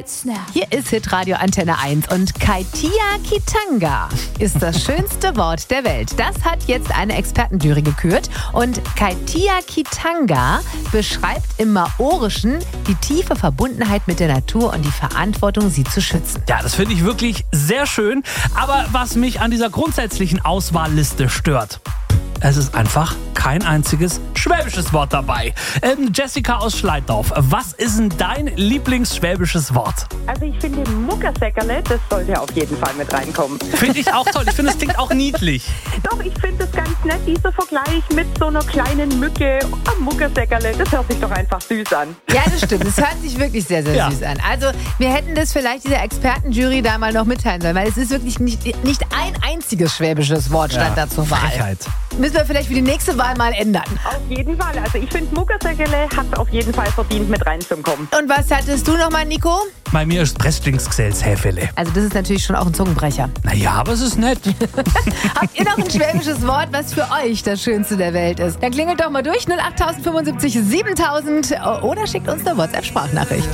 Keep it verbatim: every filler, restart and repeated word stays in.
Hier ist Hitradio Antenne eins und Kaitia Kitanga ist das schönste Wort der Welt. Das hat jetzt eine Expertenjury gekürt und Kaitia Kitanga beschreibt im Maorischen die tiefe Verbundenheit mit der Natur und die Verantwortung, sie zu schützen. Ja, das finde ich wirklich sehr schön. Aber was mich an dieser grundsätzlichen Auswahlliste stört, es ist einfach kein einziges schwäbisches Wort dabei. Ähm, Jessica aus Schleiddorf, was ist denn dein Lieblingsschwäbisches Wort? Also ich finde Muckersäckerle, das sollte auf jeden Fall mit reinkommen. Finde ich auch toll. Ich finde, es klingt auch niedlich. Doch, ich finde es ganz nett, dieser Vergleich mit so einer kleinen Mücke am Muckersäckerle. Das hört sich doch einfach süß an. Ja, das stimmt. Das hört sich wirklich sehr, sehr Ja. süß an. Also wir hätten das vielleicht dieser Expertenjury da mal noch mitteilen sollen, weil es ist wirklich nicht, nicht ein einziges schwäbisches Wort stand da zur Wahl. Frechheit. Müssen wir vielleicht für die nächste Wahl mal ändern. Auf jeden Fall. Also ich finde Muckersäckerle hat auf jeden Fall verdient, mit reinzukommen. Und was hattest du nochmal, Nico? Bei mir ist Presslingsgeselshäfele. Also das ist natürlich schon auch ein Zungenbrecher. Naja, aber es ist nett. Habt ihr noch ein schwäbisches Wort, was für euch das Schönste der Welt ist? Dann klingelt doch mal durch null acht fünfundsiebzig siebentausend oder schickt uns eine WhatsApp-Sprachnachricht.